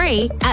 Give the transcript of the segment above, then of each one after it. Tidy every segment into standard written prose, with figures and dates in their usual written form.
free at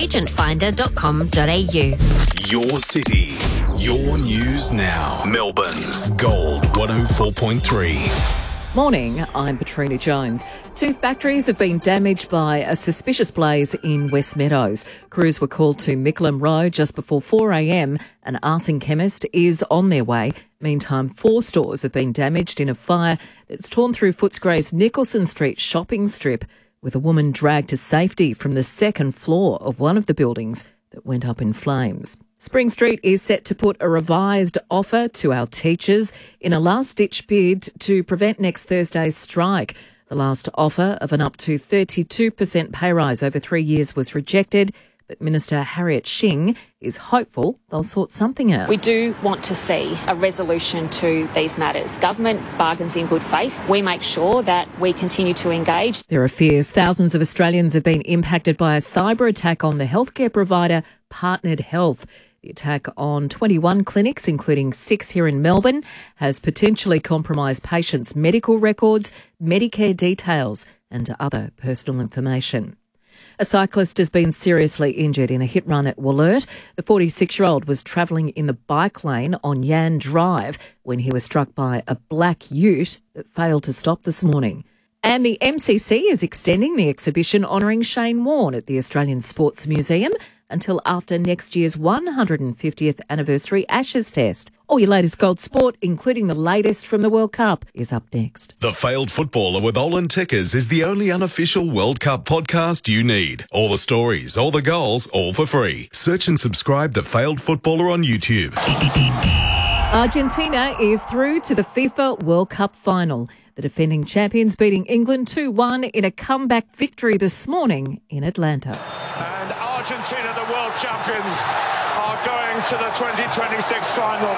localagentfinder.com.au. Your city, your news now. Melbourne's Gold 104.3. Morning, I'm Patrina Jones. 2 factories have been damaged by a suspicious blaze in West Meadows. Crews were called to Mickleham Road just before 4 a.m. An arson chemist is on their way. Meantime, 4 stores have been damaged in a fire that's torn through Footscray's Nicholson Street shopping strip, with a woman dragged to safety from the second floor of one of the buildings that went up in flames. Spring Street is set to put a revised offer to our teachers in a last-ditch bid to prevent next Thursday's strike. The last offer of an up to 32% pay rise over 3 years was rejected, but Minister Harriet Shing is hopeful they'll sort something out. We do want to see a resolution to these matters. Government bargains in good faith. We make sure that we continue to engage. There are fears thousands of Australians have been impacted by a cyber attack on the healthcare provider Partnered Health. The attack on 21 clinics, including 6 here in Melbourne, has potentially compromised patients' medical records, Medicare details and other personal information. A cyclist has been seriously injured in a hit run at Wollert. The 46-year-old was travelling in the bike lane on Yan Drive when he was struck by a black ute that failed to stop this morning. And the MCC is extending the exhibition honouring Shane Warne at the Australian Sports Museum until after next year's 150th anniversary Ashes Test. All your latest gold sport, including the latest from the World Cup, is up next. The Failed Footballer with Olin Tickers is the only unofficial World Cup podcast you need. All the stories, all the goals, all for free. Search and subscribe The Failed Footballer on YouTube. Argentina is through to the FIFA World Cup final. The defending champions beating England 2-1 in a comeback victory this morning in Atlanta. And Argentina, the world champions, are going to the 2026 final.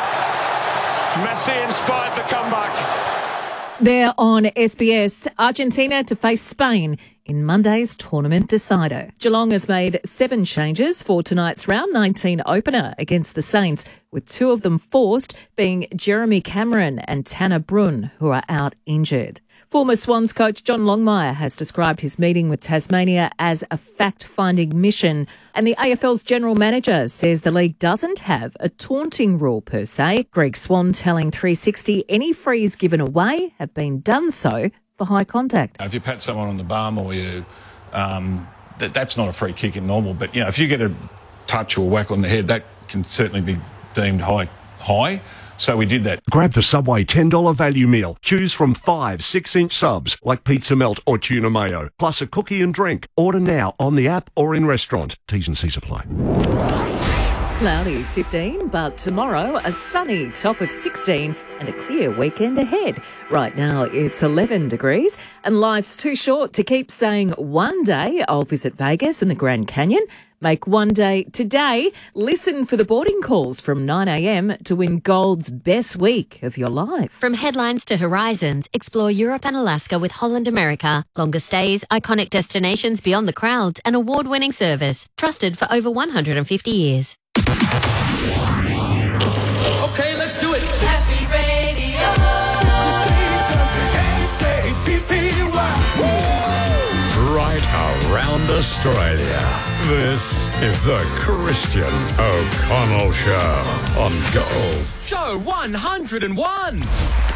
Messi inspired the comeback. There on SBS, Argentina to face Spain in Monday's tournament decider. Geelong has made 7 changes for tonight's round 19 opener against the Saints, with 2 of them forced, being Jeremy Cameron and Tanner Brun, who are out injured. Former Swans coach John Longmire has described his meeting with Tasmania as a fact-finding mission, and the AFL's general manager says the league doesn't have a taunting rule per se. Greg Swan telling 360 any frees given away have been done so for high contact. If you pat someone on the bum or you, that's not a free kick in normal, but if you get a touch or whack on the head, that can certainly be deemed high. So we did that. Grab the Subway $10 value meal. Choose from 5 6-inch subs like pizza melt or tuna mayo, plus a cookie and drink. Order now on the app or in restaurant. T's and C's apply. Cloudy 15, but tomorrow a sunny top of 16 and a clear weekend ahead. Right now it's 11 degrees and life's too short to keep saying one day I'll visit Vegas and the Grand Canyon. Make one day today. Listen for the boarding calls from 9 a.m. to win Gold's best week of your life. From headlines to horizons, explore Europe and Alaska with Holland America. Longer stays, iconic destinations beyond the crowds, and award-winning service. Trusted for over 150 years. Okay, let's do it. Happy Radio. Right around Australia. This is the Christian O'Connell Show on Gold. Show 101.